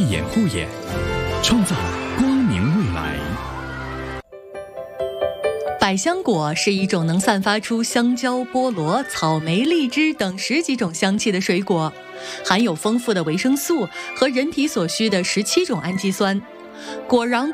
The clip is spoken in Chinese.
掩护眼，创造光明未来。 百香果是一种能散发出香蕉、菠萝、草莓、荔枝等10几种香气的水果，含有丰富的维生素和人体所需的17种氨基酸。果瓤